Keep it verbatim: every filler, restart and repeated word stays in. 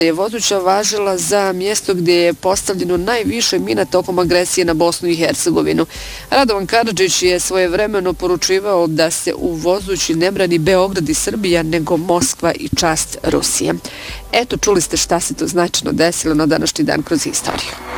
je Vozuća važila za mjesto gdje je postavljeno najviše mina tokom agresije na Bosnu i Hercegovinu. Radovan Karadžić je svojevremeno poručivao da se u Vozući ne brani Beograd i Srbija, nego Moskva i čast Rusije. Eto, čuli ste šta se to značajno desilo na današnji dan kroz istoriju.